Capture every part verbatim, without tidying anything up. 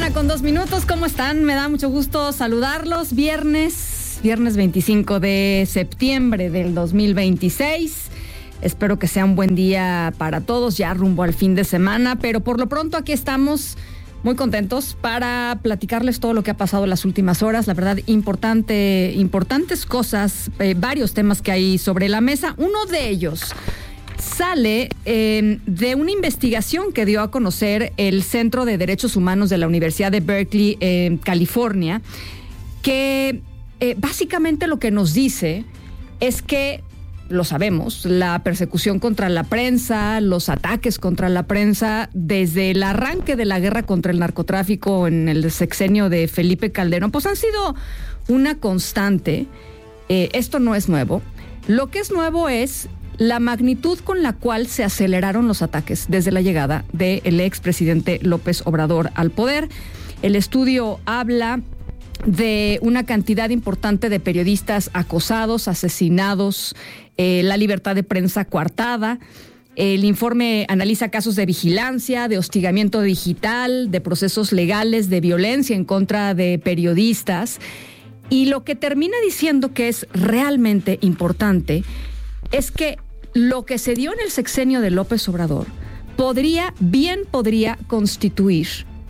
mañana con dos minutos, ¿cómo están? Me da mucho gusto saludarlos. Viernes, viernes veinticinco de septiembre del dos mil veintiséis. Espero que sea un buen día para todos, ya rumbo al fin de semana, pero por lo pronto aquí estamos muy contentos para platicarles todo lo que ha pasado en las últimas horas. La verdad, importante, importantes cosas, eh, varios temas que hay sobre la mesa. Uno de ellos sale eh, de una investigación que dio a conocer el Centro de Derechos Humanos de la Universidad de Berkeley, en California, que eh, básicamente lo que nos dice es que, lo sabemos, la persecución contra la prensa, los ataques contra la prensa, desde el arranque de la guerra contra el narcotráfico en el sexenio de Felipe Calderón, pues han sido una constante. Eh, esto no es nuevo. Lo que es nuevo es la magnitud con la cual se aceleraron los ataques desde la llegada del expresidente López Obrador al poder. El estudio habla de una cantidad importante de periodistas acosados, asesinados, eh, la libertad de prensa coartada. El informe analiza casos de vigilancia, de hostigamiento digital, de procesos legales, de violencia en contra de periodistas. Y lo que termina diciendo que es realmente importante es que lo que se dio en el sexenio de López Obrador podría, bien podría constituir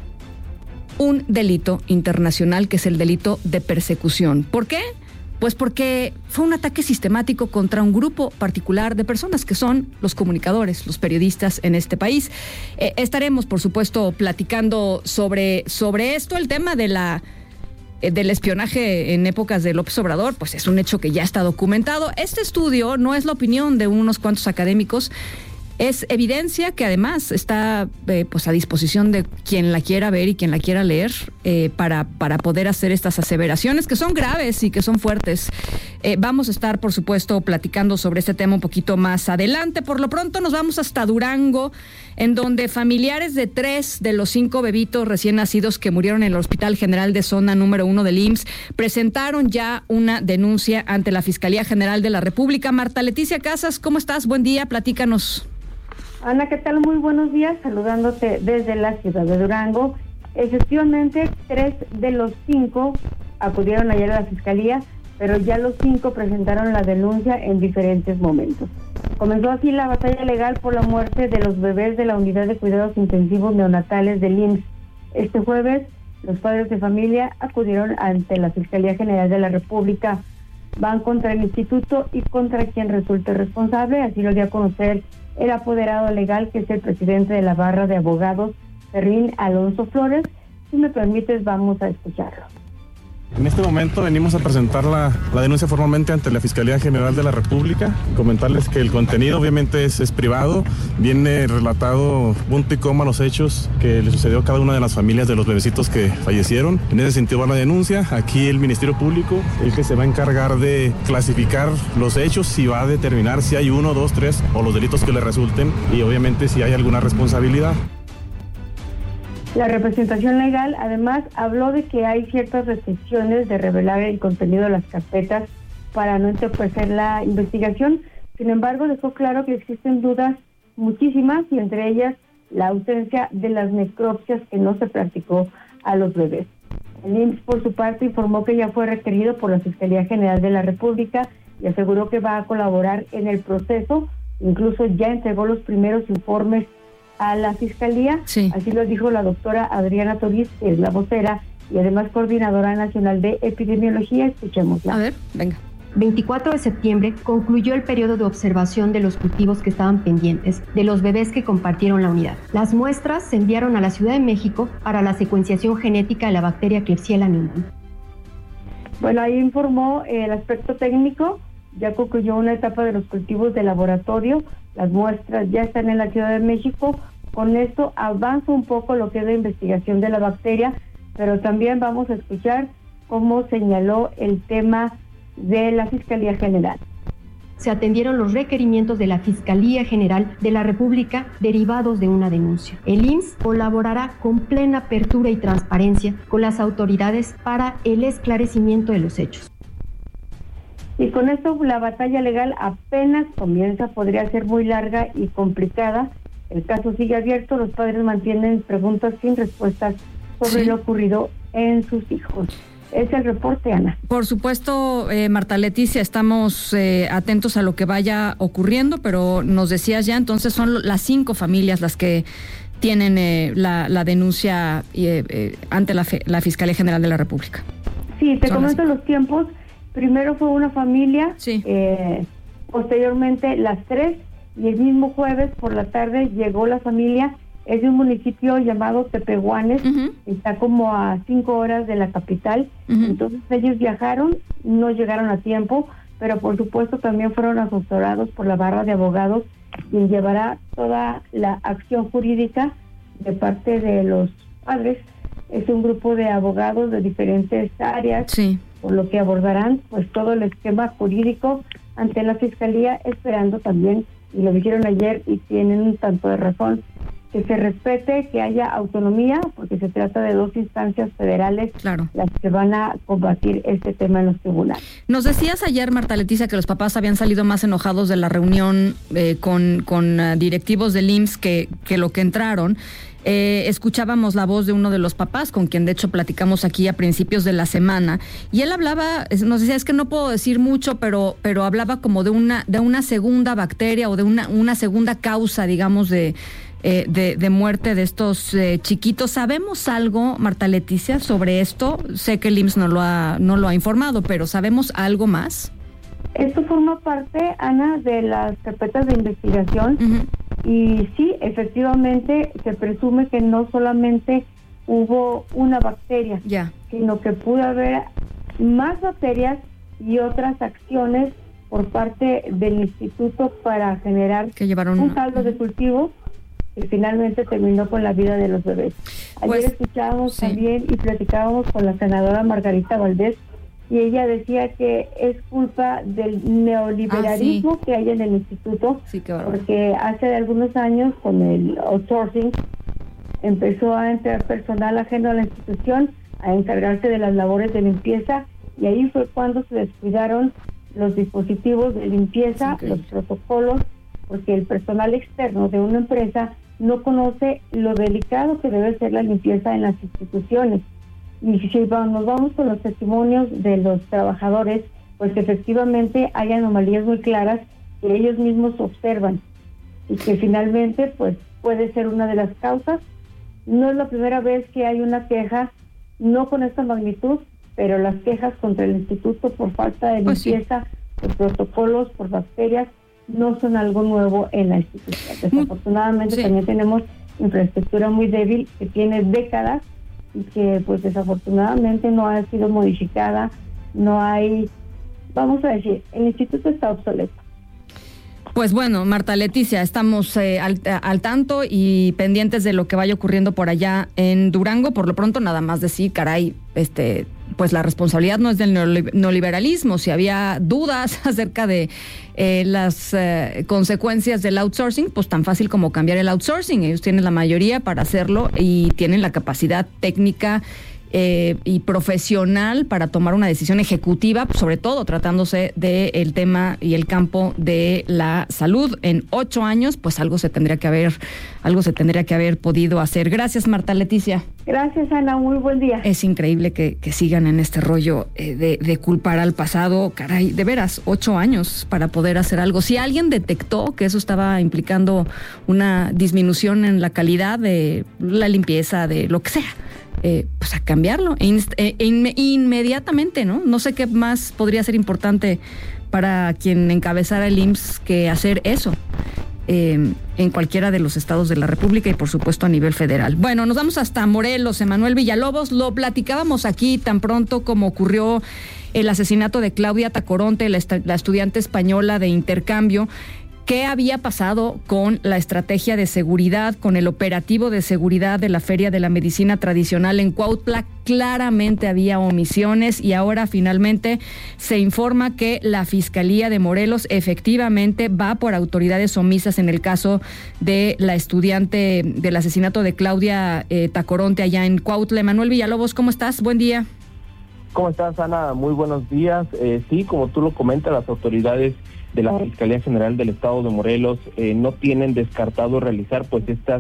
un delito internacional, que es el delito de persecución. ¿Por qué? Pues porque fue un ataque sistemático contra un grupo particular de personas que son los comunicadores, los periodistas en este país. Eh, estaremos, por supuesto, platicando sobre, sobre esto. El tema de la del espionaje en épocas de López Obrador, pues es un hecho que ya está documentado. Este estudio no es la opinión de unos cuantos académicos, es evidencia que además está eh, pues a disposición de quien la quiera ver y quien la quiera leer, eh, para, para poder hacer estas aseveraciones que son graves y que son fuertes. Eh, vamos a estar, por supuesto, platicando sobre este tema un poquito más adelante. Por lo pronto nos vamos hasta Durango, en donde familiares de tres de los cinco bebitos recién nacidos que murieron en el Hospital General de Zona número uno del I M S S presentaron ya una denuncia ante la Fiscalía General de la República. Marta Leticia Casas, ¿cómo estás? Buen día, platícanos. Ana, ¿qué tal? Muy buenos días, saludándote desde la ciudad de Durango. Efectivamente, tres de los cinco acudieron ayer a la Fiscalía, pero ya los cinco presentaron la denuncia en diferentes momentos. Comenzó así la batalla legal por la muerte de los bebés de la Unidad de Cuidados Intensivos Neonatales del I M S S. Este jueves, los padres de familia acudieron ante la Fiscalía General de la República. Van contra el instituto y contra quien resulte responsable, así lo dio a conocer el apoderado legal, que es el presidente de la barra de abogados, Fermín Alonso Flores. Si me permites, vamos a escucharlo. En este momento venimos a presentar la, la denuncia formalmente ante la Fiscalía General de la República. Comentarles que el contenido obviamente es, es privado, viene relatado punto y coma los hechos que le sucedió a cada una de las familias de los bebecitos que fallecieron. En ese sentido va la denuncia. Aquí el Ministerio Público, el que se va a encargar de clasificar los hechos y va a determinar si hay uno, dos, tres o los delitos que le resulten, y obviamente si hay alguna responsabilidad. La representación legal, además, habló de que hay ciertas restricciones de revelar el contenido de las carpetas para no entorpecer la investigación. Sin embargo, dejó claro que existen dudas muchísimas, y entre ellas la ausencia de las necropsias que no se practicó a los bebés. El I M S S, por su parte, informó que ya fue requerido por la Fiscalía General de la República y aseguró que va a colaborar en el proceso. Incluso ya entregó los primeros informes a la Fiscalía. Sí. Así lo dijo la doctora Adriana Toriz, que es la vocera y además coordinadora nacional de epidemiología. Escuchémosla. A ver, venga. veinticuatro de septiembre concluyó el periodo de observación de los cultivos que estaban pendientes de los bebés que compartieron la unidad. Las muestras se enviaron a la Ciudad de México para la secuenciación genética de la bacteria Klebsiella nimbus. Bueno, ahí informó el aspecto técnico. Ya concluyó una etapa de los cultivos de laboratorio, las muestras ya están en la Ciudad de México. Con esto avanza un poco lo que es la investigación de la bacteria, pero también vamos a escuchar cómo señaló el tema de la Fiscalía General. Se atendieron los requerimientos de la Fiscalía General de la República derivados de una denuncia. El I M S S colaborará con plena apertura y transparencia con las autoridades para el esclarecimiento de los hechos. Y con esto la batalla legal apenas comienza, podría ser muy larga y complicada. El caso sigue abierto, los padres mantienen preguntas sin respuestas sobre sí. lo ocurrido en sus hijos. Es el reporte, Ana. Por supuesto, eh, Marta Leticia, estamos eh, atentos a lo que vaya ocurriendo, pero nos decías ya, entonces son las cinco familias las que tienen eh, la, la denuncia eh, eh, ante la, fe, la Fiscalía General de la República. Sí, te son comento los tiempos. Primero fue una familia, sí. eh, posteriormente las tres, y el mismo jueves por la tarde llegó la familia. Es de un municipio llamado Tepehuanes, uh-huh. está como a cinco horas de la capital. Uh-huh. Entonces ellos viajaron, no llegaron a tiempo, pero por supuesto también fueron asesorados por la barra de abogados, quien llevará toda la acción jurídica de parte de los padres. Es un grupo de abogados de diferentes áreas, sí. por lo que abordarán pues todo el esquema jurídico ante la Fiscalía, esperando también, y lo dijeron ayer y tienen un tanto de razón, que se respete, que haya autonomía, porque se trata de dos instancias federales, claro, las que van a combatir este tema en los tribunales. Nos decías ayer, Marta Leticia, que los papás habían salido más enojados de la reunión eh, con, con uh, directivos del I M S S que, que lo que entraron. Eh, escuchábamos la voz de uno de los papás, con quien de hecho platicamos aquí a principios de la semana, y él hablaba, nos decía, es que no puedo decir mucho, pero pero hablaba como de una de una segunda bacteria o de una, una segunda causa, digamos, de Eh, de, de muerte de estos eh, chiquitos. ¿Sabemos algo, Marta Leticia, sobre esto? Sé que el I M S S no lo ha, no lo ha informado, pero ¿sabemos algo más? Esto forma parte, Ana, de las carpetas de investigación, uh-huh. y sí, efectivamente, se presume que no solamente hubo una bacteria, yeah. sino que pudo haber más bacterias y otras acciones por parte del instituto para generar que llevaron un caldo uh-huh. de cultivo, que finalmente terminó con la vida de los bebés. Ayer pues, escuchábamos sí. también y platicábamos con la senadora Margarita Valdés, y ella decía que es culpa del neoliberalismo ah, sí. que hay en el instituto, sí, porque hace algunos años con el outsourcing empezó a entrar personal ajeno a la institución a encargarse de las labores de limpieza, y ahí fue cuando se descuidaron los dispositivos de limpieza, sí, los protocolos, porque el personal externo de una empresa no conoce lo delicado que debe ser la limpieza en las instituciones. Y si nos vamos con los testimonios de los trabajadores, pues efectivamente hay anomalías muy claras que ellos mismos observan y que finalmente pues puede ser una de las causas. No es la primera vez que hay una queja, no con esta magnitud, pero las quejas contra el instituto por falta de limpieza, pues sí. por protocolos, por bacterias, no son algo nuevo en la institución. Desafortunadamente sí. también tenemos infraestructura muy débil que tiene décadas y que pues desafortunadamente no ha sido modificada, no hay, vamos a decir, el instituto está obsoleto. Pues bueno, Marta Leticia, estamos eh, al, al tanto y pendientes de lo que vaya ocurriendo por allá en Durango. Por lo pronto, nada más decir, caray, este, pues la responsabilidad no es del neoliberalismo. Si había dudas acerca de eh, las eh, consecuencias del outsourcing, pues tan fácil como cambiar el outsourcing. Ellos tienen la mayoría para hacerlo y tienen la capacidad técnica Eh, y profesional para tomar una decisión ejecutiva, sobre todo tratándose del tema y el campo de la salud. En ocho años, pues algo se tendría que haber, algo se tendría que haber podido hacer. Gracias, Marta Leticia. Gracias, Ana, muy buen día. Es increíble que, que sigan en este rollo eh, de, de culpar al pasado. Caray, de veras, ocho años para poder hacer algo. Si alguien detectó que eso estaba implicando una disminución en la calidad de la limpieza, de lo que sea, Eh, pues a cambiarlo e inst- e in- inmediatamente, ¿no? No sé qué más podría ser importante para quien encabezara el I M S S que hacer eso eh, en cualquiera de los estados de la República y por supuesto a nivel federal. Bueno, nos vamos hasta Morelos. Emanuel Villalobos, lo platicábamos aquí tan pronto como ocurrió el asesinato de Claudia Tacoronte, la, est- la estudiante española de intercambio. ¿Qué había pasado con la estrategia de seguridad, con el operativo de seguridad de la Feria de la Medicina Tradicional en Cuautla? Claramente había omisiones y ahora finalmente se informa que la Fiscalía de Morelos efectivamente va por autoridades omisas en el caso de la estudiante del asesinato de Claudia eh, Tacoronte allá en Cuautla. Emanuel Villalobos, ¿cómo estás? Buen día. ¿Cómo estás, Ana? Muy buenos días. Eh, sí, como tú lo comentas, las autoridades de la Fiscalía General del Estado de Morelos eh, no tienen descartado realizar pues estas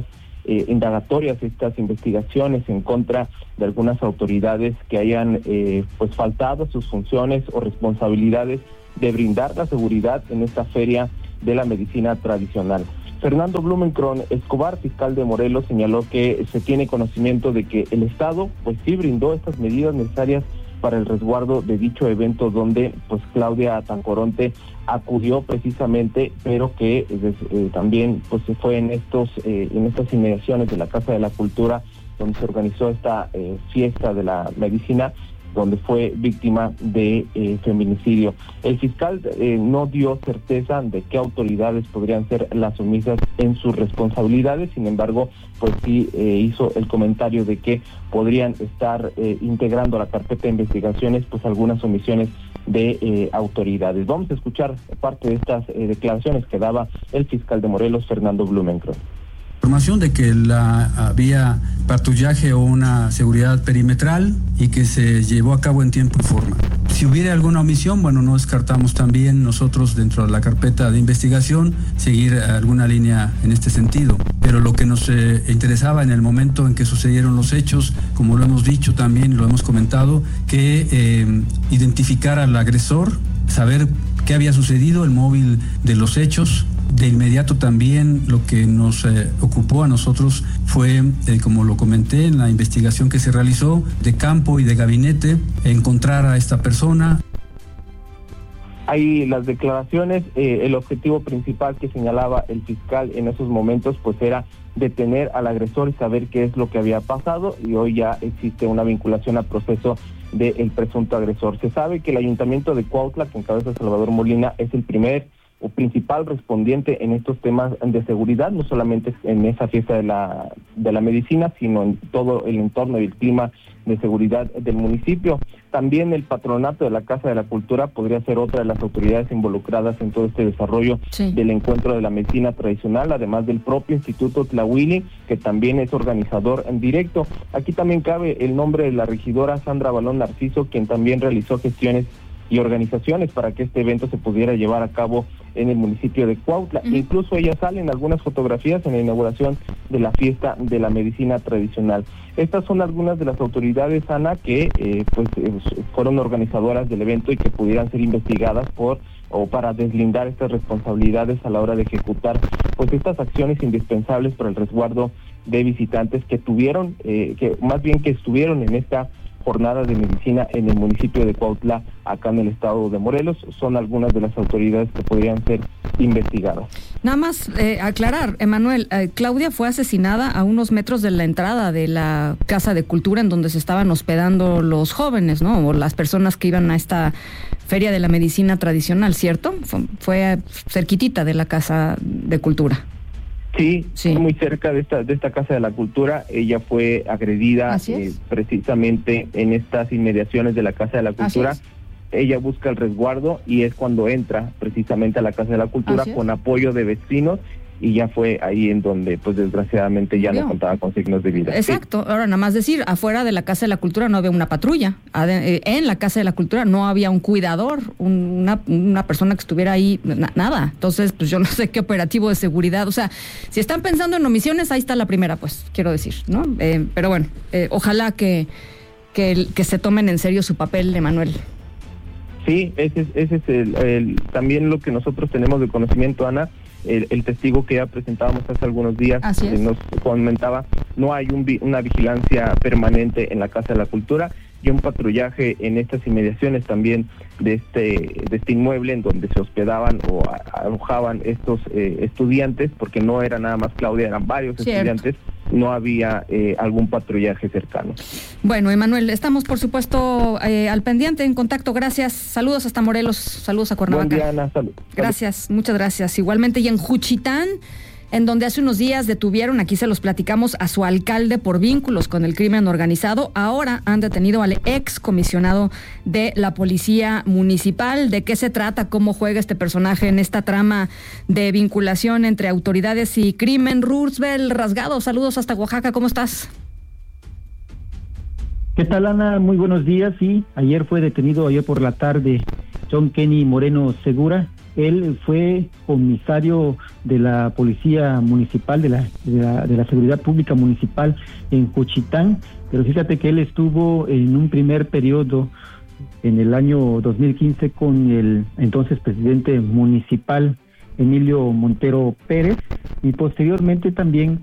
eh, indagatorias, estas investigaciones en contra de algunas autoridades que hayan eh, pues faltado a sus funciones o responsabilidades de brindar la seguridad en esta feria de la medicina tradicional. Fernando Blumenkron Escobar, fiscal de Morelos, señaló que se tiene conocimiento de que el Estado pues sí brindó estas medidas necesarias para el resguardo de dicho evento, donde pues Claudia Tancoronte acudió precisamente, pero que eh, también pues se fue en estos eh, en estas inmediaciones de la Casa de la Cultura, donde se organizó esta eh, fiesta de la medicina, donde fue víctima de eh, feminicidio. El fiscal eh, no dio certeza de qué autoridades podrían ser las omisas en sus responsabilidades, sin embargo, pues sí eh, hizo el comentario de que podrían estar eh, integrando a la carpeta de investigaciones pues algunas omisiones de eh, autoridades. Vamos a escuchar parte de estas eh, declaraciones que daba el fiscal de Morelos, Fernando Blumenkron. Información de que la, había patrullaje o una seguridad perimetral y que se llevó a cabo en tiempo y forma. Si hubiera alguna omisión, bueno, no descartamos también nosotros dentro de la carpeta de investigación seguir alguna línea en este sentido. Pero lo que nos eh, interesaba en el momento en que sucedieron los hechos, como lo hemos dicho también y lo hemos comentado, que eh, identificar al agresor, saber qué había sucedido, el móvil de los hechos. De inmediato también lo que nos eh, ocupó a nosotros fue, eh, como lo comenté en la investigación que se realizó, de campo y de gabinete, encontrar a esta persona. Hay las declaraciones, eh, el objetivo principal que señalaba el fiscal en esos momentos pues era detener al agresor y saber qué es lo que había pasado, y hoy ya existe una vinculación al proceso del presunto agresor. Se sabe que el Ayuntamiento de Cuautla, que encabeza Salvador Molina, es el primer o principal respondiente en estos temas de seguridad, no solamente en esa fiesta de la de la medicina, sino en todo el entorno y el clima de seguridad del municipio. También el patronato de la Casa de la Cultura podría ser otra de las autoridades involucradas en todo este desarrollo sí. del encuentro de la medicina tradicional, además del propio Instituto Tlahuili, que también es organizador en directo. Aquí también cabe el nombre de la regidora Sandra Balón Narciso, quien también realizó gestiones y organizaciones para que este evento se pudiera llevar a cabo en el municipio de Cuautla. Uh-huh. Incluso ella sale en algunas fotografías en la inauguración de la fiesta de la medicina tradicional. Estas son algunas de las autoridades, Ana, que eh, pues eh, fueron organizadoras del evento y que pudieran ser investigadas por o para deslindar estas responsabilidades a la hora de ejecutar pues estas acciones indispensables para el resguardo de visitantes que tuvieron, eh, que más bien que estuvieron en esta jornada de medicina en el municipio de Cuautla, acá en el estado de Morelos. Son algunas de las autoridades que podrían ser investigadas. Nada más eh, aclarar, Emanuel, eh, Claudia fue asesinada a unos metros de la entrada de la Casa de Cultura en donde se estaban hospedando los jóvenes, ¿no? O las personas que iban a esta Feria de la Medicina Tradicional, ¿cierto? Fue, fue cerquitita de la Casa de Cultura. Sí, sí, muy cerca de esta de esta Casa de la Cultura. Ella fue agredida eh, precisamente en estas inmediaciones de la Casa de la Cultura. Ella busca el resguardo y es cuando entra precisamente a la Casa de la Cultura con apoyo de vecinos, y ya fue ahí en donde pues desgraciadamente ya no contaba con signos de vida. Exacto. Sí. Ahora nada más decir, afuera de la Casa de la Cultura no había una patrulla, en la Casa de la Cultura no había un cuidador, una, una persona que estuviera ahí, na, nada. Entonces pues yo no sé qué operativo de seguridad, o sea, si están pensando en omisiones, ahí está la primera, pues quiero decir, ¿no? Eh, pero bueno, eh, ojalá que, que, que se tomen en serio su papel, Emanuel. Sí, ese es, ese es el, el, también lo que nosotros tenemos de conocimiento, Ana. El, el testigo que ya presentábamos hace algunos días eh, nos comentaba, no hay un, una vigilancia permanente en la Casa de la Cultura y un patrullaje en estas inmediaciones también de este de este inmueble en donde se hospedaban o alojaban estos eh, estudiantes, porque no era nada más Claudia, eran varios Cierto. estudiantes, no había eh, algún patrullaje cercano. Bueno, Emanuel, estamos por supuesto eh, al pendiente, en contacto, gracias, saludos hasta Morelos, saludos a Cuernavaca. Buen día, Ana, salud. Gracias, salud. Muchas gracias. Igualmente, y en Juchitán, en donde hace unos días detuvieron, aquí se los platicamos, a su alcalde por vínculos con el crimen organizado. Ahora han detenido al ex comisionado de la Policía Municipal. ¿De qué se trata? ¿Cómo juega este personaje en esta trama de vinculación entre autoridades y crimen? Roosevelt Rasgado, saludos hasta Oaxaca, ¿cómo estás? ¿Qué tal, Ana? Muy buenos días. Sí, ayer fue detenido, ayer por la tarde, John Kenny Moreno Segura. Él fue comisario de la Policía Municipal, de la, de la, de la Seguridad Pública Municipal en Juchitán, pero fíjate que él estuvo en un primer periodo en el año dos mil quince con el entonces presidente municipal Emilio Montero Pérez, y posteriormente también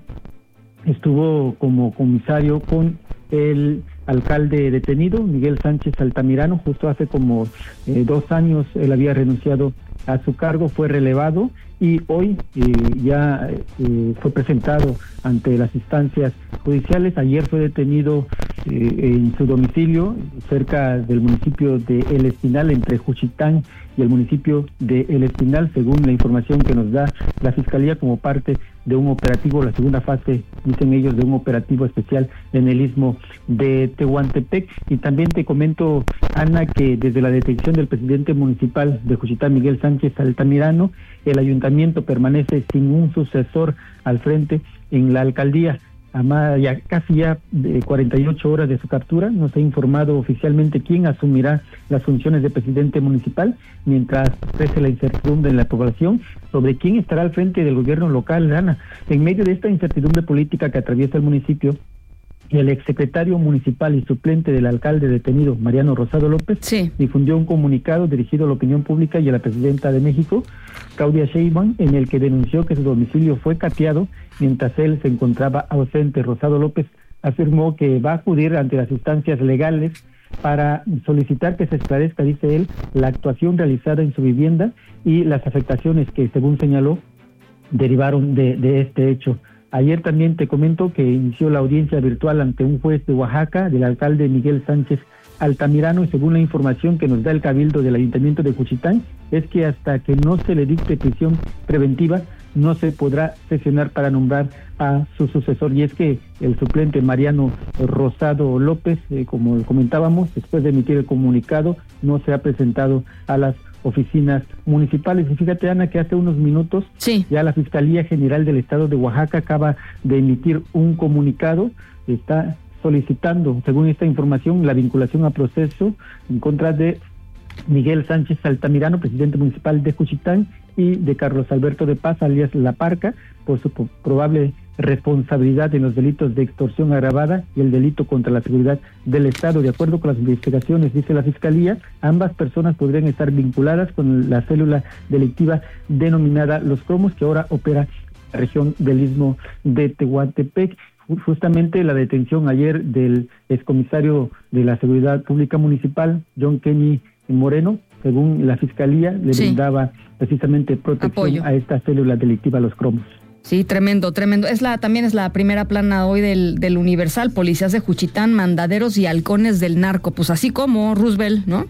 estuvo como comisario con el alcalde detenido, Miguel Sánchez Altamirano. Justo hace como eh, dos años él había renunciado a su cargo, fue relevado y hoy eh, ya eh, fue presentado ante las instancias judiciales. Ayer fue detenido eh, en su domicilio cerca del municipio de El Espinal, entre Juchitán y el municipio de El Espinal, según la información que nos da la Fiscalía, como parte de un operativo, la segunda fase, dicen ellos, de un operativo especial en el istmo de Tehuantepec. Y también te comento, Ana, que desde la detención del presidente municipal de Juchitán, Miguel Sánchez Altamirano, el ayuntamiento permanece sin un sucesor al frente en la alcaldía. A ya casi ya de cuarenta y ocho horas de su captura, no se ha informado oficialmente quién asumirá las funciones de presidente municipal, mientras crece la incertidumbre en la población sobre quién estará al frente del gobierno local, Ana. En medio de esta incertidumbre política que atraviesa el municipio, el exsecretario municipal y suplente del alcalde detenido, Mariano Rosado López, sí. difundió un comunicado dirigido a la opinión pública y a la presidenta de México, Claudia Sheinbaum, en el que denunció que su domicilio fue cateado mientras él se encontraba ausente. Rosado López afirmó que va a acudir ante las instancias legales para solicitar que se esclarezca, dice él, la actuación realizada en su vivienda y las afectaciones que, según señaló, derivaron de, de este hecho. Ayer también te comento que inició la audiencia virtual ante un juez de Oaxaca del alcalde Miguel Sánchez Altamirano, y según la información que nos da el Cabildo del Ayuntamiento de Juchitán, es que hasta que no se le dicte prisión preventiva no se podrá sesionar para nombrar a su sucesor. Y es que el suplente Mariano Rosado López, eh, como comentábamos, después de emitir el comunicado, no se ha presentado a las oficinas municipales. Y fíjate, Ana, que hace unos minutos sí. ya la Fiscalía General del Estado de Oaxaca acaba de emitir un comunicado, está solicitando, según esta información, la vinculación a proceso en contra de Miguel Sánchez Altamirano, presidente municipal de Juchitán, y de Carlos Alberto de Paz, alias La Parca, por su probable responsabilidad en los delitos de extorsión agravada y el delito contra la seguridad del Estado. De acuerdo con las investigaciones, dice la Fiscalía, ambas personas podrían estar vinculadas con la célula delictiva denominada Los Cromos, que ahora opera en la región del istmo de Tehuantepec. Justamente la detención ayer del excomisario de la Seguridad Pública Municipal, John Kenny Moreno, según la Fiscalía, le sí. brindaba precisamente protección Apoyo. a esta célula delictiva Los Cromos. Sí, tremendo, tremendo. Es la también es la primera plana hoy del, del Universal. Policías de Juchitán, mandaderos y halcones del narco. Pues así como Roosevelt, ¿no?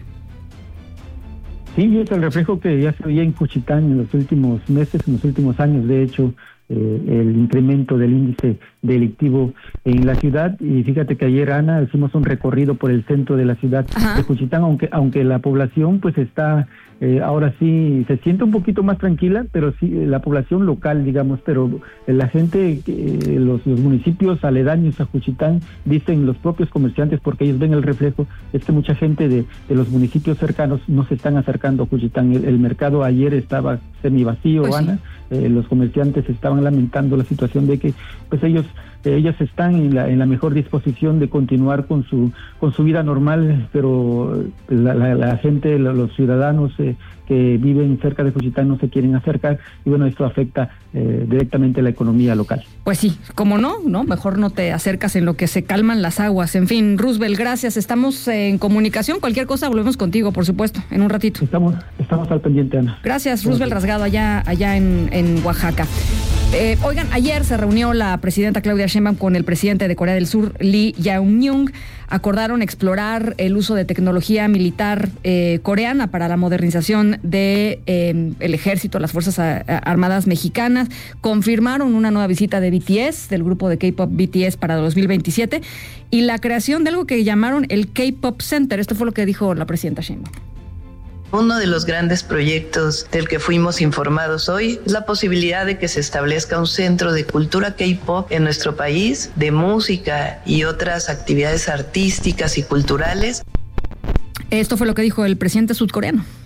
Sí, es el reflejo que ya se veía en Juchitán en los últimos meses, en los últimos años, de hecho, eh, el incremento del índice delictivo en la ciudad. Y fíjate que ayer, Ana, hicimos un recorrido por el centro de la ciudad Ajá. de Juchitán, aunque aunque la población pues está eh, ahora sí se siente un poquito más tranquila, pero sí la población local, digamos, pero la gente, eh, los, los municipios aledaños a Juchitán, dicen los propios comerciantes, porque ellos ven el reflejo, es que mucha gente de, de los municipios cercanos no se están acercando a Juchitán. El, el mercado ayer estaba semivacío, pues Ana, sí. eh, los comerciantes estaban lamentando la situación de que pues ellos ellas están en la en la mejor disposición de continuar con su con su vida normal, pero la, la, la gente, los ciudadanos eh, que viven cerca de Juchitán no se quieren acercar, y bueno, esto afecta eh, directamente la economía local. Pues sí, como no, no, mejor no te acercas en lo que se calman las aguas. En fin, Roosevelt, gracias, estamos en comunicación, cualquier cosa volvemos contigo, por supuesto, en un ratito. Estamos estamos al pendiente, Ana. Gracias, Roosevelt Rasgado, allá allá en, en Oaxaca. Eh, oigan, ayer se reunió la presidenta Claudia Sheinbaum con el presidente de Corea del Sur, Lee Jae-myung. Acordaron explorar el uso de tecnología militar eh, coreana para la modernización de eh, el ejército, las Fuerzas Armadas mexicanas. Confirmaron una nueva visita de B T S, del grupo de K-pop B T S, para dos mil veintisiete, y la creación de algo que llamaron el K-pop Center. Esto fue lo que dijo la presidenta Sheinbaum. Uno de los grandes proyectos del que fuimos informados hoy es la posibilidad de que se establezca un centro de cultura K-pop en nuestro país, de música y otras actividades artísticas y culturales. Esto fue lo que dijo el presidente sudcoreano.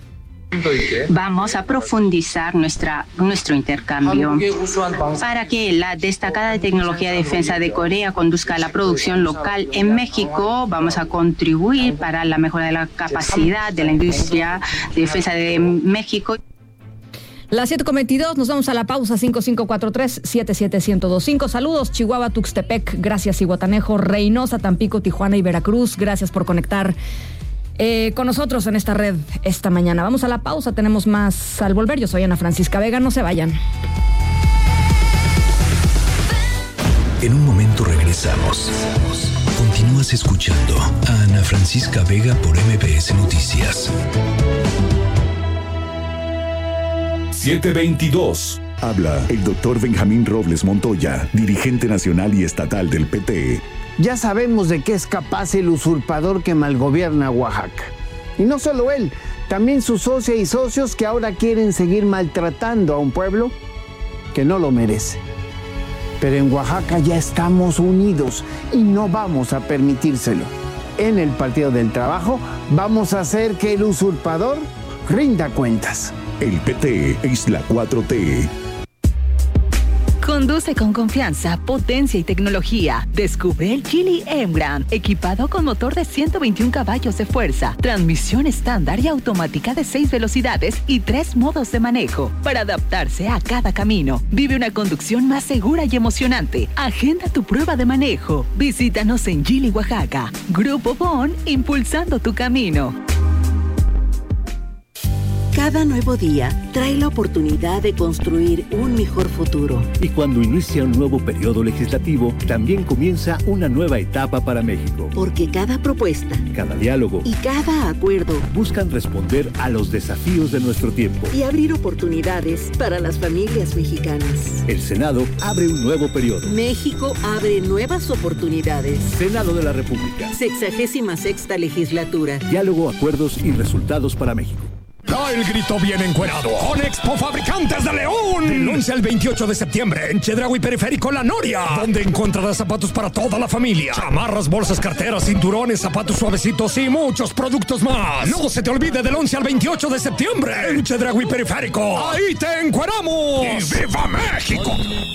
Vamos a profundizar nuestra, nuestro intercambio para que la destacada tecnología de defensa de Corea conduzca a la producción local en México. Vamos a contribuir para la mejora de la capacidad de la industria de defensa de México. Las siete con veintidós, nos vamos a la pausa. Cinco cinco cuatro tres, siete siete uno cero dos cinco. Saludos, Chihuahua, Tuxtepec, gracias, Iguatanejo, Reynosa, Tampico, Tijuana y Veracruz. Gracias por conectar eh, con nosotros en esta red esta mañana. Vamos a la pausa, tenemos más al volver. Yo soy Ana Francisca Vega, no se vayan. En un momento regresamos. Continúas escuchando a Ana Francisca Vega por M B S Noticias. siete veintidós. Habla el doctor Benjamín Robles Montoya, dirigente nacional y estatal del P T. Ya sabemos de qué es capaz el usurpador que malgobierna Oaxaca. Y no solo él, también su socia y socios que ahora quieren seguir maltratando a un pueblo que no lo merece. Pero en Oaxaca ya estamos unidos y no vamos a permitírselo. En el Partido del Trabajo vamos a hacer que el usurpador rinda cuentas. El P T es la cuatro T. Conduce con confianza, potencia y tecnología. Descubre el Geely Emgrand, equipado con motor de ciento veintiún caballos de fuerza, transmisión estándar y automática de seis velocidades y tres modos de manejo para adaptarse a cada camino. Vive una conducción más segura y emocionante. Agenda tu prueba de manejo. Visítanos en Geely, Oaxaca. Grupo Bon, impulsando tu camino. Cada nuevo día trae la oportunidad de construir un mejor futuro. Y cuando inicia un nuevo periodo legislativo, también comienza una nueva etapa para México. Porque cada propuesta, cada diálogo y cada acuerdo buscan responder a los desafíos de nuestro tiempo y abrir oportunidades para las familias mexicanas. El Senado abre un nuevo periodo. México abre nuevas oportunidades. Senado de la República. Sexagésima sexta legislatura. Diálogo, acuerdos y resultados para México. Da el grito bien encuerado con Expo Fabricantes de León. Del once al veintiocho de septiembre en Chedraui Periférico La Noria, donde encontrarás zapatos para toda la familia, chamarras, bolsas, carteras, cinturones, zapatos suavecitos y muchos productos más. No se te olvide del once al veintiocho de septiembre en Chedraui Periférico. ¡Ahí te encueramos! ¡Y viva México!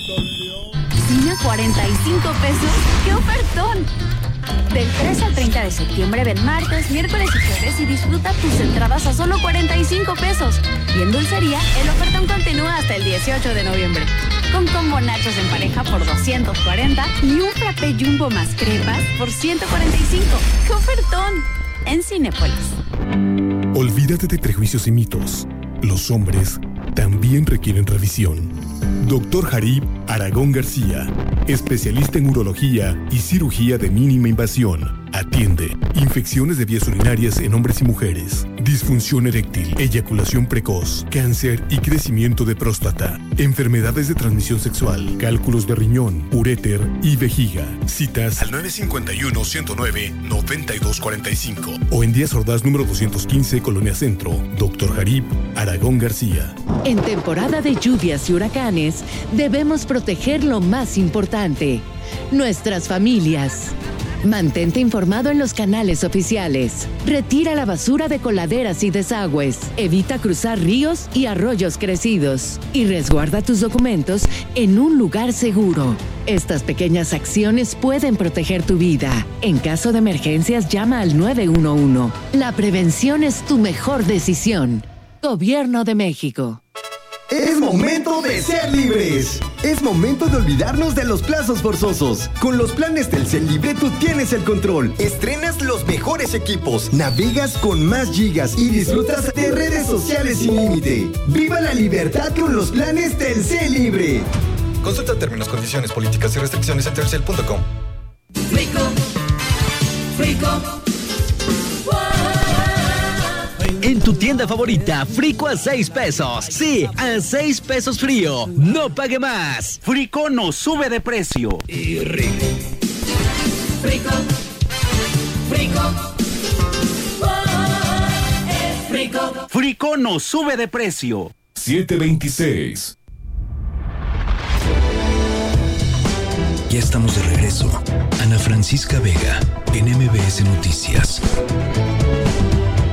Cine a cuarenta y cinco pesos. ¡Qué ofertón! Del tres al treinta de septiembre ven martes, miércoles y jueves y disfruta tus entradas a solo cuarenta y cinco pesos. Y en dulcería, el ofertón continúa hasta el dieciocho de noviembre. Con combo nachos en pareja por doscientos cuarenta y un frappé jumbo más crepas por ciento cuarenta y cinco. ¡Qué ofertón! En Cinépolis. Olvídate de prejuicios y mitos. Los hombres también requieren revisión. Doctor Jarib Aragón García, especialista en urología y cirugía de mínima invasión. Atiende infecciones de vías urinarias en hombres y mujeres, disfunción eréctil, eyaculación precoz, cáncer y crecimiento de próstata, enfermedades de transmisión sexual, cálculos de riñón, uréter y vejiga. Citas al nueve cinco uno, ciento nueve, noventa y dos cuarenta y cinco o en Díaz Ordaz número doscientos quince, Colonia Centro. Doctor Jarib Aragón García. En temporada de lluvias y huracanes, debemos proteger lo más importante: nuestras familias. Mantente informado en los canales oficiales. Retira la basura de coladeras y desagües. Evita cruzar ríos y arroyos crecidos. Y resguarda tus documentos en un lugar seguro. Estas pequeñas acciones pueden proteger tu vida. En caso de emergencias, llama al nueve uno uno. La prevención es tu mejor decisión. Gobierno de México. Es momento de ser libres. Es momento de olvidarnos de los plazos forzosos. Con los planes Telcel Libre tú tienes el control. Estrenas los mejores equipos, navegas con más gigas y disfrutas de redes sociales sin límite. ¡Viva la libertad con los planes Telcel Libre! Consulta términos, condiciones, políticas y restricciones en telcel punto com. Frico, Frico. En tu tienda favorita, Frico a seis pesos. Sí, a seis pesos frío. No pague más. Frico no sube de precio. Y rico. Frico, Frico. Oh, es Frico. Frico no sube de precio. siete veintiséis. Ya estamos de regreso. Ana Francisca Vega, en M B S Noticias.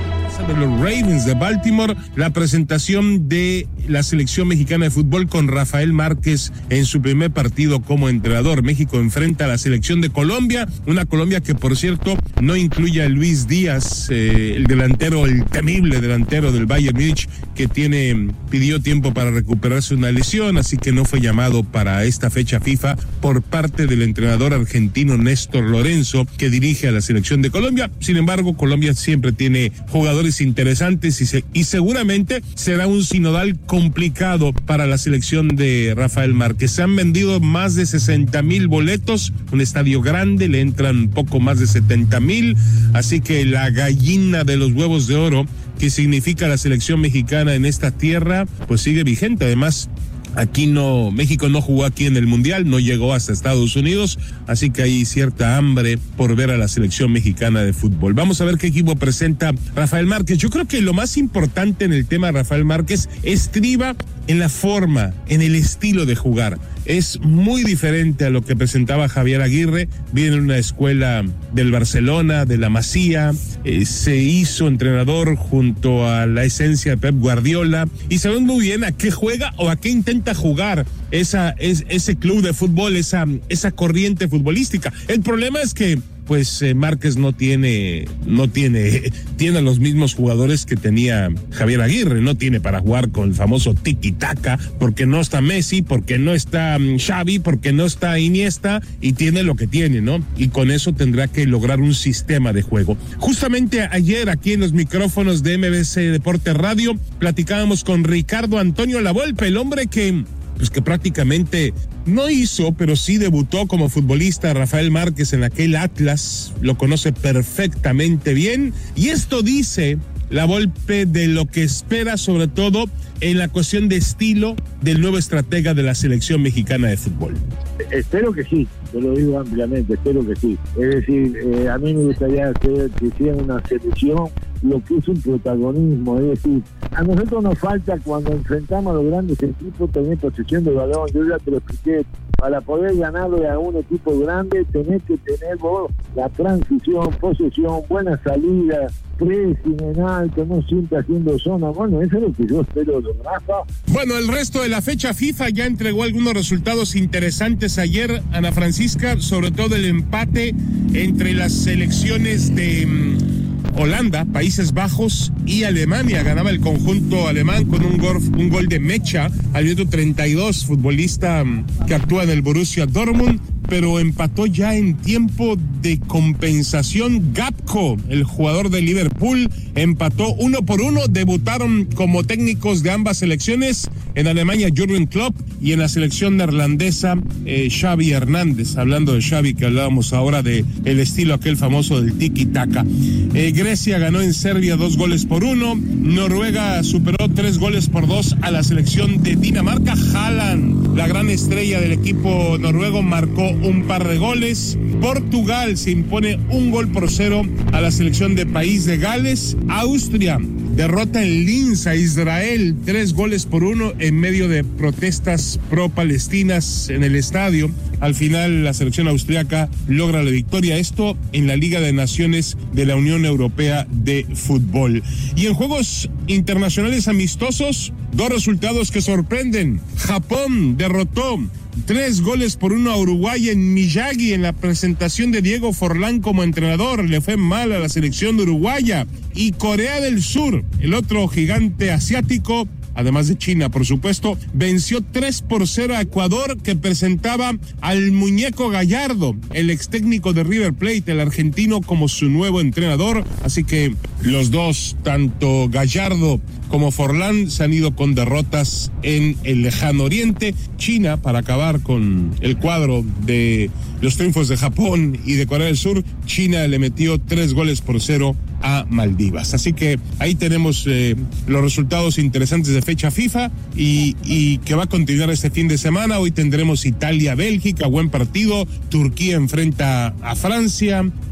de los Ravens de Baltimore, la presentación de la selección mexicana de fútbol con Rafael Márquez en su primer partido como entrenador. México enfrenta a la selección de Colombia, una Colombia que por cierto no incluye a Luis Díaz, eh, el delantero, el temible delantero del Bayern Múnich, que tiene, pidió tiempo para recuperarse una lesión, así que no fue llamado para esta fecha FIFA por parte del entrenador argentino Néstor Lorenzo, que dirige a la selección de Colombia. Sin embargo, Colombia siempre tiene jugadores interesantes y, se, y seguramente será un sinodal complicado para la selección de Rafael Márquez. Se han vendido más de sesenta mil boletos, un estadio grande, le entran poco más de setenta mil, así que la gallina de los huevos de oro que significa la selección mexicana en esta tierra, pues sigue vigente. Además, aquí no, México no jugó aquí en el Mundial, no llegó hasta Estados Unidos, así que hay cierta hambre por ver a la selección mexicana de fútbol. Vamos a ver qué equipo presenta Rafael Márquez. Yo creo que lo más importante en el tema de Rafael Márquez estriba en la forma, en el estilo de jugar. Es muy diferente a lo que presentaba Javier Aguirre. Viene en una escuela del Barcelona, de la Masía, eh, se hizo entrenador junto a la esencia de Pep Guardiola y sabe muy bien a qué juega o a qué intenta jugar esa, es, ese club de fútbol, esa, esa corriente futbolística. El problema es que pues eh, Márquez no tiene, no tiene, tiene los mismos jugadores que tenía Javier Aguirre, no tiene para jugar con el famoso tiki-taka, porque no está Messi, porque no está um, Xavi, porque no está Iniesta, y tiene lo que tiene, ¿no? Y con eso tendrá que lograr un sistema de juego. Justamente ayer aquí en los micrófonos de M B C Deporte Radio platicábamos con Ricardo Antonio Lavolpe, el hombre que pues que prácticamente no hizo, pero sí debutó como futbolista Rafael Márquez en aquel Atlas, lo conoce perfectamente bien, y esto dice Lavolpe de lo que espera sobre todo en la cuestión de estilo del nuevo estratega de la selección mexicana de fútbol. Espero que sí, yo lo digo ampliamente, espero que sí. Es decir, eh, a mí me gustaría hacer que sea una selección lo que es un protagonismo, es decir, a nosotros nos falta cuando enfrentamos a los grandes equipos tener posesión del balón. Yo ya te lo expliqué, para poder ganarle a un equipo grande tenés que tener vos la transición, posesión, buena salida, pressing en alto, no siempre haciendo zona. Bueno, eso es lo que yo espero de Rafa. Bueno, el resto de la fecha FIFA ya entregó algunos resultados interesantes ayer, Ana Francisca, sobre todo el empate entre las selecciones de Holanda, Países Bajos y Alemania. Ganaba el conjunto alemán con un gol, un gol de Mecha al minuto treinta y dos, futbolista que actúa en el Borussia Dortmund, pero empató ya en tiempo de compensación. Gakpo, el jugador de Liverpool, empató uno por uno. Debutaron como técnicos de ambas selecciones, en Alemania Jürgen Klopp y en la selección neerlandesa eh, Xavi Hernández. Hablando de Xavi, que hablábamos ahora de el estilo aquel famoso del tiki-taka. Eh, Grecia ganó en Serbia dos goles por uno. Noruega superó tres goles por dos a la selección de Dinamarca. Haaland, la gran estrella del equipo noruego, marcó un par de goles. Portugal se impone un gol por cero a la selección de País de Gales. Austria derrota en Linz a Israel, tres goles por uno en medio de protestas pro-palestinas en el estadio. Al final la selección austriaca logra la victoria, esto en la Liga de Naciones de la Unión Europea de Fútbol. Y en juegos internacionales amistosos, dos resultados que sorprenden. Japón derrotó tres goles por uno a Uruguay en Miyagi en la presentación de Diego Forlán como entrenador. Le fue mal a la selección de uruguaya. Y Corea del Sur, el otro gigante asiático, además de China, por supuesto, venció tres por cero a Ecuador, que presentaba al muñeco Gallardo, el ex técnico de River Plate, el argentino, como su nuevo entrenador. Así que los dos, tanto Gallardo como Forlán, se han ido con derrotas en el lejano oriente. China, para acabar con el cuadro de los triunfos de Japón y de Corea del Sur, China le metió tres goles por cero a Maldivas. Así que ahí tenemos eh, los resultados interesantes de fecha FIFA y, y que va a continuar este fin de semana. Hoy tendremos Italia-Bélgica, buen partido. Turquía enfrenta a Francia.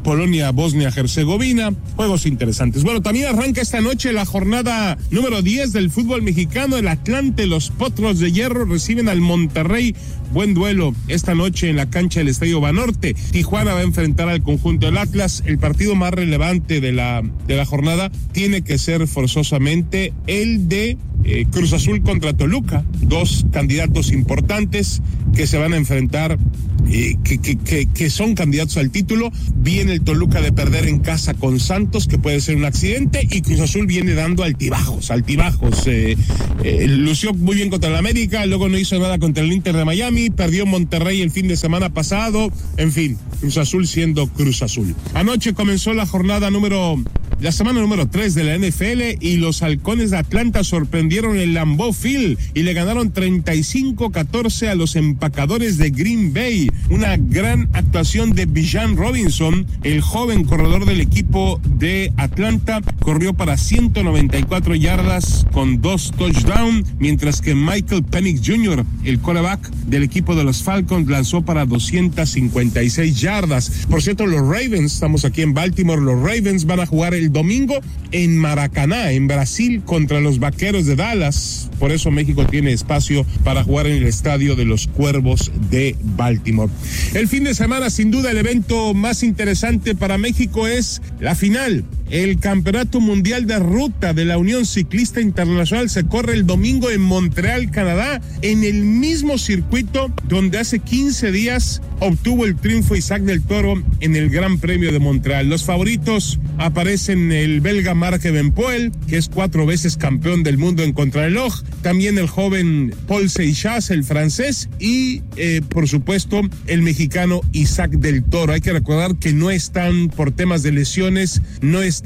Polonia, Bosnia-Herzegovina, juegos interesantes. Bueno, también arranca esta noche la jornada número diez del fútbol mexicano. El Atlante, los Potros de Hierro reciben al Monterrey. Buen duelo esta noche en la cancha del Estadio Banorte. Tijuana va a enfrentar al conjunto del Atlas. El partido más relevante de la, de la jornada tiene que ser forzosamente el de eh, Cruz Azul contra Toluca. Dos candidatos importantes que se van a enfrentar, eh, que, que, que, que son candidatos al título. Viene el Toluca de perder en casa con Santos, que puede ser un accidente, y Cruz Azul viene dando altibajos, altibajos. Eh, eh, lució muy bien contra el América, luego no hizo nada contra el Inter de Miami, perdió Monterrey el fin de semana pasado, en fin, Cruz Azul siendo Cruz Azul. Anoche comenzó la jornada número, la semana número tres de la N F L y los Halcones de Atlanta sorprendieron el Lambeau Field y le ganaron treinta y cinco a catorce a los Empacadores de Green Bay. Una gran actuación de Bijan Robinson, el joven corredor del equipo de Atlanta, corrió para ciento noventa y cuatro yardas con dos touchdowns, mientras que Michael Penix junior, el quarterback del equipo de los Falcons, lanzó para doscientas cincuenta y seis yardas. Por cierto, los Ravens, estamos aquí en Baltimore, los Ravens van a jugar el domingo en Maracaná, en Brasil, contra los Vaqueros de Dallas. Por eso México tiene espacio para jugar en el estadio de los Cuervos de Baltimore. El fin de semana, sin duda, el evento más interesante para México es la final. El Campeonato Mundial de Ruta de la Unión Ciclista Internacional se corre el domingo en Montreal, Canadá, en el mismo circuito donde hace quince días obtuvo el triunfo Isaac del Toro en el Gran Premio de Montreal. Los favoritos aparecen el belga Marc Van Poel, que es cuatro veces campeón del mundo en contrarreloj, también el joven Paul Seixas, el francés, y eh, por supuesto el mexicano Isaac del Toro. Hay que recordar que no están, por temas de lesiones, no están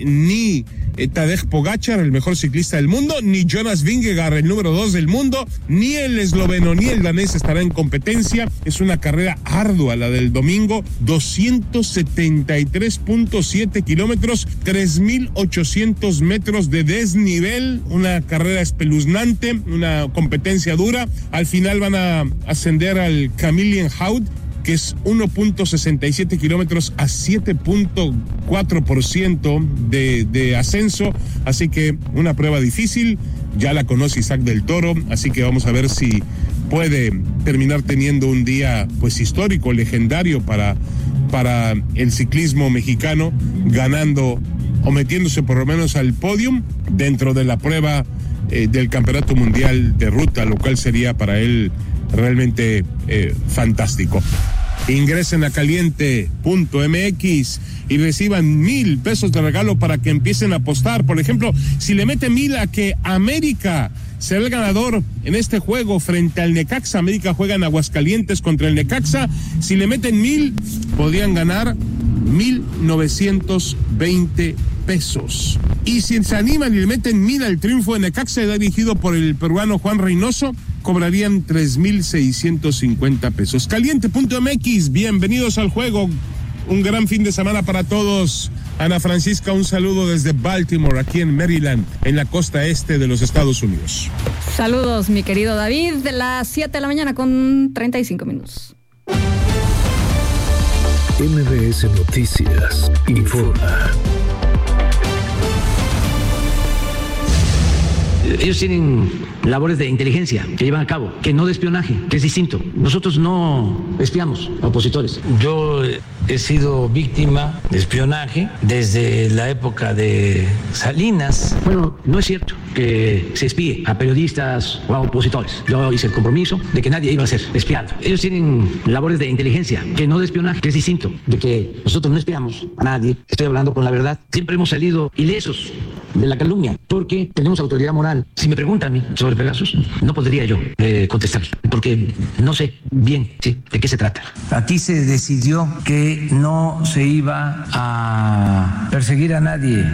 ni eh, Tadej Pogačar, el mejor ciclista del mundo, ni Jonas Vingegaard, el número dos del mundo, ni el esloveno ni el danés estará en competencia. Es una carrera ardua la del domingo, doscientos setenta y tres punto siete kilómetros, tres mil ochocientos metros de desnivel, una carrera espeluznante, una competencia dura. Al final van a ascender al Camillien Haut, que es uno punto sesenta y siete kilómetros a siete punto cuatro por ciento de, de ascenso, así que una prueba difícil. Ya la conoce Isaac del Toro, así que vamos a ver si puede terminar teniendo un día pues histórico, legendario para, para el ciclismo mexicano, ganando o metiéndose por lo menos al podium dentro de la prueba eh, del Campeonato Mundial de Ruta, lo cual sería para él realmente eh, fantástico. Ingresen a caliente punto m x y reciban mil pesos de regalo para que empiecen a apostar. Por ejemplo, si le meten mil a que América será el ganador en este juego frente al Necaxa. América juega en Aguascalientes contra el Necaxa. Si le meten mil, podrían ganar mil novecientos veinte pesos. Y si se animan y le meten mil al triunfo de Necaxa, dirigido por el peruano Juan Reynoso, cobrarían tres mil seiscientos cincuenta pesos. Caliente punto m x, bienvenidos al juego. Un gran fin de semana para todos. Ana Francisca, un saludo desde Baltimore, aquí en Maryland, en la costa este de los Estados Unidos. Saludos, mi querido David, de las siete de la mañana con treinta y cinco minutos. M B S Noticias informa. Ellos tienen labores de inteligencia que llevan a cabo, que no de espionaje, que es distinto. Nosotros no espiamos a opositores. Yo he sido víctima de espionaje desde la época de Salinas. Bueno, no es cierto que se espíe a periodistas o a opositores. Yo hice el compromiso de que nadie iba a ser espiado. Ellos tienen labores de inteligencia, que no de espionaje, que es distinto, de que nosotros no espiamos a nadie. Estoy hablando con la verdad. Siempre hemos salido ilesos de la calumnia, porque tenemos autoridad moral. Si me preguntan a mí sobre Pegasus, no podría yo eh, contestar, porque no sé bien ¿sí? de qué se trata. Aquí se decidió que no se iba a perseguir a nadie.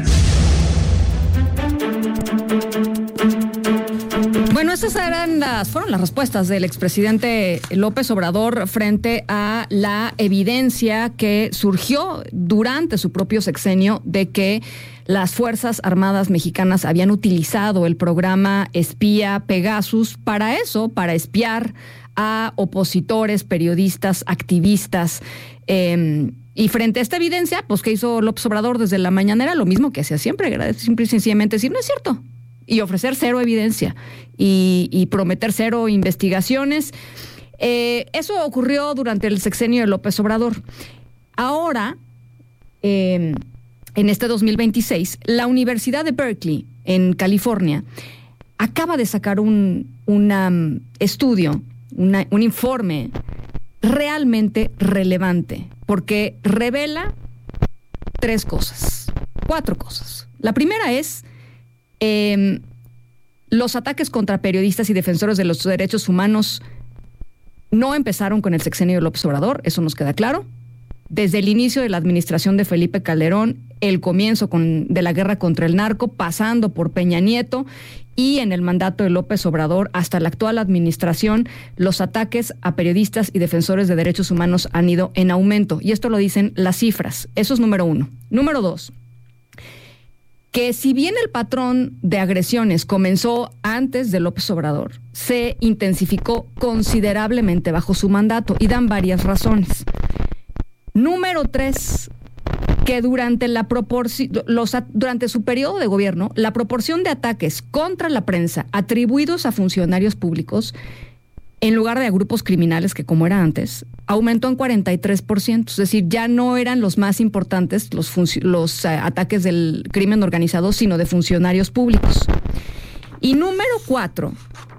Bueno, esas eran las, fueron las respuestas del expresidente López Obrador frente a la evidencia que surgió durante su propio sexenio de que las Fuerzas Armadas mexicanas habían utilizado el programa espía Pegasus para eso, para espiar a opositores, periodistas, activistas. Eh, Y frente a esta evidencia, pues, ¿qué hizo López Obrador desde la mañanera? Lo mismo que hacía siempre, simple y sencillamente decir, no es cierto. Y ofrecer cero evidencia y, y prometer cero investigaciones. Eh, eso ocurrió durante el sexenio de López Obrador. Ahora, eh, en este dos mil veintiséis, la Universidad de Berkeley, en California, acaba de sacar un una, um, estudio, una, un informe realmente relevante, porque revela tres cosas, cuatro cosas. La primera es eh, los ataques contra periodistas y defensores de los derechos humanos no empezaron con el sexenio de López Obrador, eso nos queda claro. Desde el inicio de la administración de Felipe Calderón, el comienzo con, de la guerra contra el narco, pasando por Peña Nieto y en el mandato de López Obrador hasta la actual administración, los ataques a periodistas y defensores de derechos humanos han ido en aumento. Y esto lo dicen las cifras. Eso es número uno. Número dos, que si bien el patrón de agresiones comenzó antes de López Obrador, se intensificó considerablemente bajo su mandato y dan varias razones. Número tres, que durante, la proporci- los, durante su periodo de gobierno, la proporción de ataques contra la prensa atribuidos a funcionarios públicos, en lugar de a grupos criminales, que como era antes, aumentó en cuarenta y tres por ciento. Es decir, ya no eran los más importantes los, func- los uh, ataques del crimen organizado, sino de funcionarios públicos. Y número cuatro,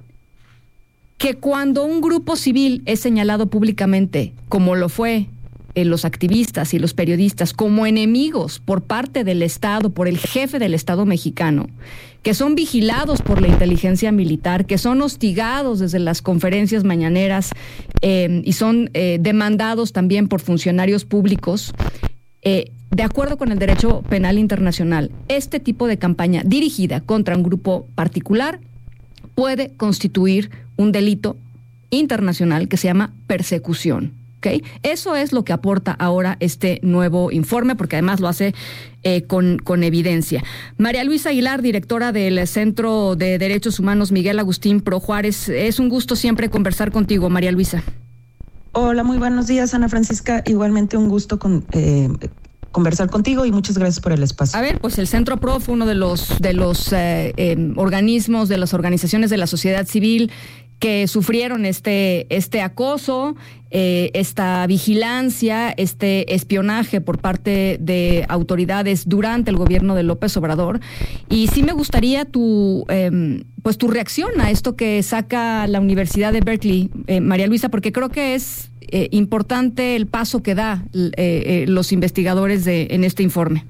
que cuando un grupo civil es señalado públicamente, como lo fue Eh, los activistas y los periodistas, como enemigos por parte del Estado, por el jefe del Estado mexicano, que son vigilados por la inteligencia militar, que son hostigados desde las conferencias mañaneras eh, y son eh, demandados también por funcionarios públicos, eh, de acuerdo con el derecho penal internacional, este tipo de campaña dirigida contra un grupo particular puede constituir un delito internacional que se llama persecución. Okay. Eso es lo que aporta ahora este nuevo informe, porque además lo hace eh, con, con evidencia. María Luisa Aguilar, directora del Centro de Derechos Humanos Miguel Agustín Pro Juárez, es un gusto siempre conversar contigo, María Luisa. Hola, muy buenos días, Ana Francisca. Igualmente un gusto con, eh, conversar contigo y muchas gracias por el espacio. A ver, pues el Centro Pro fue uno de los, de los eh, eh, organismos, de las organizaciones de la sociedad civil que sufrieron este, este acoso, eh, esta vigilancia, este espionaje por parte de autoridades durante el gobierno de López Obrador. Y sí me gustaría tu, eh, pues tu reacción a esto que saca la Universidad de Berkeley, eh, María Luisa, porque creo que es eh, importante el paso que da eh, eh, los investigadores de, en este informe.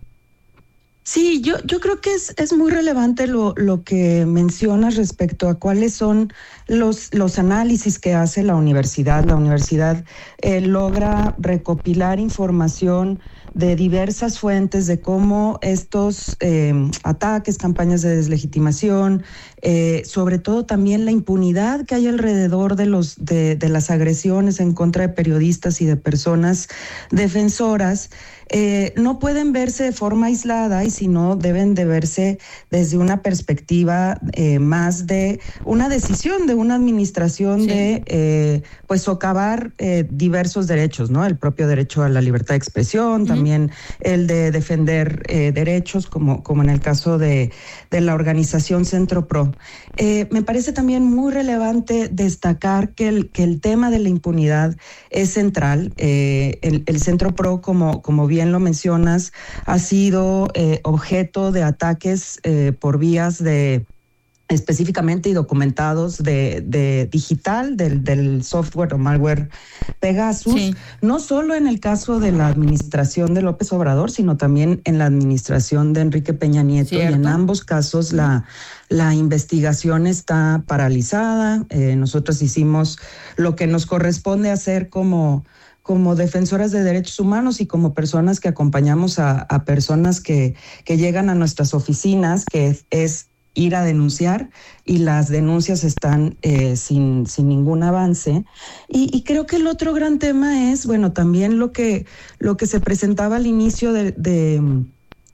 Sí, yo, yo creo que es, es muy relevante lo, lo que mencionas respecto a cuáles son los, los análisis que hace la universidad. La universidad eh, logra recopilar información de diversas fuentes de cómo estos eh, ataques, campañas de deslegitimación, eh, sobre todo también la impunidad que hay alrededor de los de, de las agresiones en contra de periodistas y de personas defensoras, eh, no pueden verse de forma aislada y sino deben de verse desde una perspectiva eh, más de una decisión de una administración sí. de eh, pues socavar eh, diversos derechos, ¿no? El propio derecho a la libertad de expresión, uh-huh. también el de defender eh, derechos, como, como en el caso de, de la organización Centro Pro. Eh, me parece también muy relevante destacar que el, que el tema de la impunidad es central. Eh, el, el Centro Pro, como, como bien lo mencionas, ha sido eh, objeto de ataques eh, por vías de específicamente y documentados de, de digital, del, del software o malware Pegasus, sí. no solo en el caso de la administración de López Obrador, sino también en la administración de Enrique Peña Nieto. ¿Cierto? Y en ambos casos la, la investigación está paralizada. Eh, nosotros hicimos lo que nos corresponde hacer como como defensoras de derechos humanos y como personas que acompañamos a, a personas que, que llegan a nuestras oficinas, que es, es ir a denunciar, y las denuncias están eh, sin, sin ningún avance. Y, y creo que el otro gran tema es, bueno, también lo que, lo que se presentaba al inicio de, de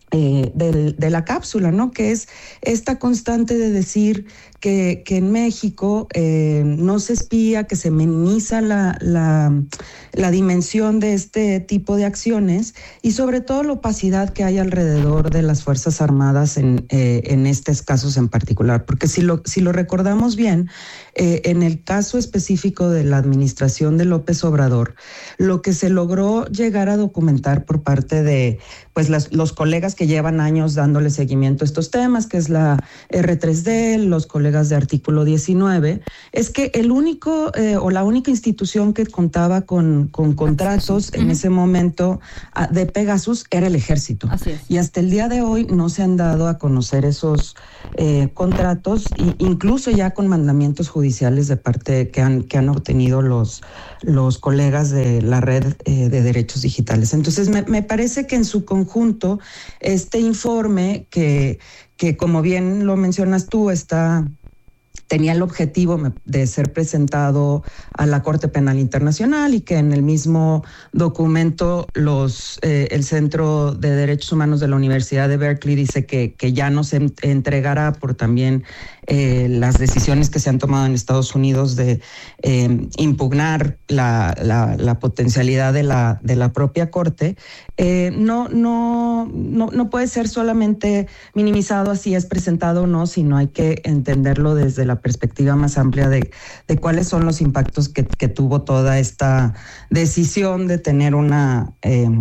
Eh, del, de la cápsula, ¿no? Que es esta constante de decir que, que en México eh, no se espía, que se minimiza la, la, la dimensión de este tipo de acciones y sobre todo la opacidad que hay alrededor de las Fuerzas Armadas en, eh, en estos casos en particular. Porque si lo, si lo recordamos bien, eh, en el caso específico de la administración de López Obrador, lo que se logró llegar a documentar por parte de pues las, los colegas que llevan años dándole seguimiento a estos temas, que es la R tres D, los colegas de Artículo diecinueve, es que el único eh, o la única institución que contaba con, con contratos en uh-huh. ese momento uh, de Pegasus era el Ejército. Así es. Y hasta el día de hoy no se han dado a conocer esos eh, contratos, e incluso ya con mandamientos judiciales de parte que han, que han obtenido los, los colegas de la red eh, de derechos digitales. Entonces me, me parece que en su conjunto este informe que, que como bien lo mencionas tú, está... tenía el objetivo de ser presentado a la Corte Penal Internacional y que en el mismo documento los, eh, el Centro de Derechos Humanos de la Universidad de Berkeley dice que, que ya no se entregará por también eh, las decisiones que se han tomado en Estados Unidos de eh, impugnar la, la, la potencialidad de la, de la propia Corte. Eh, no, no, no, no puede ser solamente minimizado así es presentado o no, sino hay que entenderlo desde la perspectiva más amplia de, de cuáles son los impactos que, que tuvo toda esta decisión de tener una eh,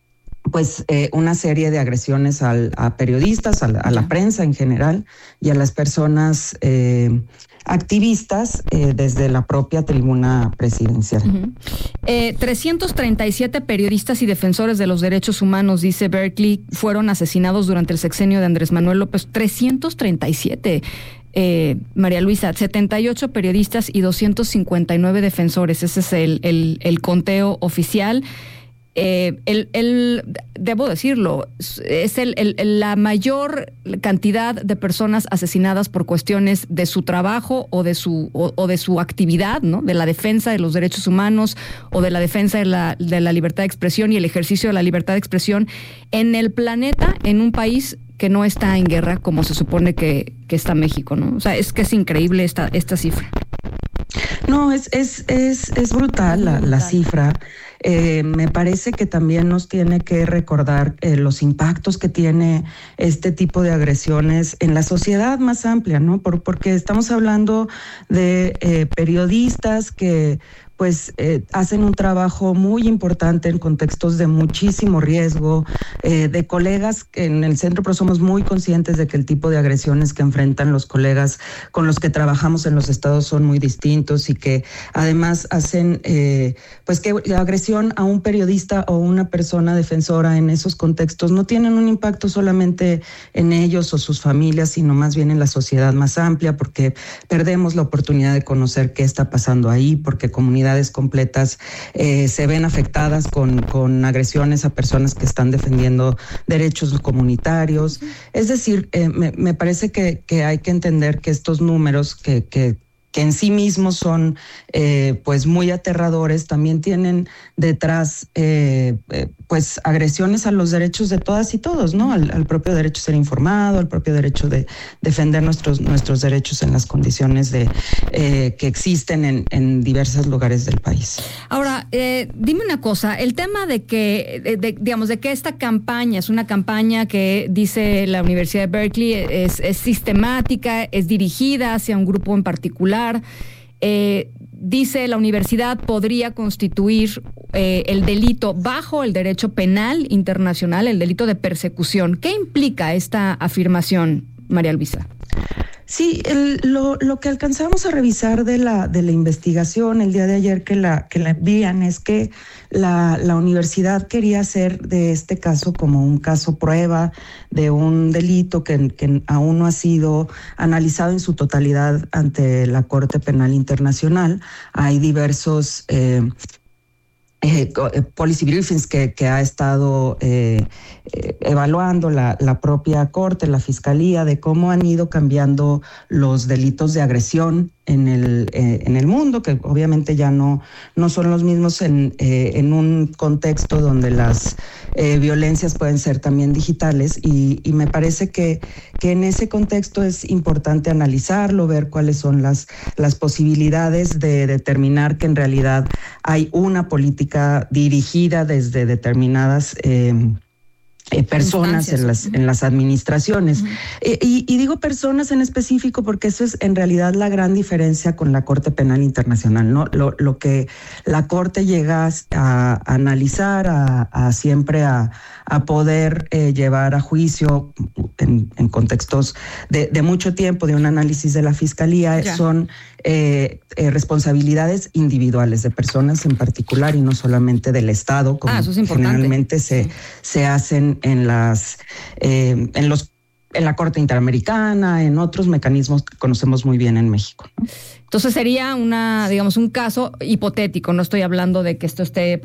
pues eh, una serie de agresiones al, a periodistas, a la, a la prensa en general y a las personas eh, activistas eh, desde la propia tribuna presidencial. Uh-huh. eh, trescientos treinta y siete periodistas y defensores de los derechos humanos, dice Berkeley, fueron asesinados durante el sexenio de Andrés Manuel López. trescientos treinta y siete. Eh, María Luisa, setenta y ocho periodistas y doscientos cincuenta y nueve defensores. Ese es el, el, el conteo oficial. Eh, el, el, debo decirlo, es el, el, la mayor cantidad de personas asesinadas por cuestiones de su trabajo o de su, o, o de su actividad, ¿no? De la defensa de los derechos humanos o de la defensa de la, de la libertad de expresión y el ejercicio de la libertad de expresión en el planeta, en un país que no está en guerra como se supone que, que está México, ¿no? O sea, es que es increíble esta, esta cifra. No, es, es, es, es brutal la, la cifra. Eh, me parece que también nos tiene que recordar eh, los impactos que tiene este tipo de agresiones en la sociedad más amplia, ¿no? Por, porque estamos hablando de eh, periodistas que pues eh, hacen un trabajo muy importante en contextos de muchísimo riesgo, eh, de colegas en el centro, pero somos muy conscientes de que el tipo de agresiones que enfrentan los colegas con los que trabajamos en los estados son muy distintos y que además hacen, eh, pues que la agresión a un periodista o una persona defensora en esos contextos no tienen un impacto solamente en ellos o sus familias, sino más bien en la sociedad más amplia, porque perdemos la oportunidad de conocer qué está pasando ahí, porque comunidades completas eh, se ven afectadas con, con agresiones a personas que están defendiendo derechos comunitarios. Es decir, eh, me, me parece que, que hay que entender que estos números que, que que en sí mismos son eh, pues muy aterradores, también tienen detrás eh, eh, pues agresiones a los derechos de todas y todos, ¿no? Al, al propio derecho a ser informado, al propio derecho de defender nuestros nuestros derechos en las condiciones de eh, que existen en, en diversos lugares del país. Ahora, eh, dime una cosa, el tema de que, de, de, digamos, de que esta campaña es una campaña que dice la Universidad de Berkeley es, es sistemática, es dirigida hacia un grupo en particular. Eh, dice la universidad podría constituir eh, el delito bajo el derecho penal internacional, el delito de persecución. ¿Qué implica esta afirmación, María Luisa? Sí, el, lo, lo que alcanzamos a revisar de la de la investigación el día de ayer que la que la envían es que la, la universidad quería hacer de este caso como un caso prueba de un delito que, que aún no ha sido analizado en su totalidad ante la Corte Penal Internacional. Hay diversos eh, Eh, policy briefings que, que ha estado eh, eh, evaluando la, la propia Corte, la Fiscalía, de cómo han ido cambiando los delitos de agresión en el eh, en el mundo, que obviamente ya no no son los mismos en eh, en un contexto donde las eh, violencias pueden ser también digitales, y, y me parece que que en ese contexto es importante analizarlo, ver cuáles son las las posibilidades de determinar que en realidad hay una política dirigida desde determinadas eh, Eh, personas en las en las administraciones. Uh-huh. eh, y, y digo personas en específico porque eso es en realidad la gran diferencia con la Corte Penal Internacional, ¿no? Lo, lo que la Corte llega a, a analizar, a, a siempre a, a poder eh, llevar a juicio en, en contextos de, de mucho tiempo, de un análisis de la Fiscalía, ya. son eh, eh, responsabilidades individuales de personas en particular y no solamente del Estado, como ah, eso es generalmente se, sí. se hacen en las eh, en los en la Corte Interamericana, en otros mecanismos que conocemos muy bien en México, ¿no? Entonces sería una, digamos, un caso hipotético, no estoy hablando de que esto esté